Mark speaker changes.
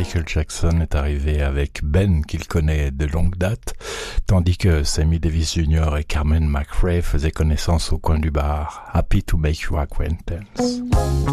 Speaker 1: Michael Jackson est arrivé avec Ben, qu'il connaît de longue date, tandis que Sammy Davis Jr. et Carmen McRae faisaient connaissance au coin du bar. Happy to make your acquaintance.